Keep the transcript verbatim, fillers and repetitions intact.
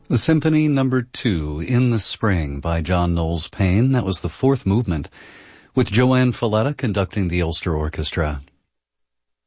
The Symphony Number Two, In the Spring, by John Knowles Paine. That was the fourth movement, with Joanne Falletta conducting the Ulster Orchestra.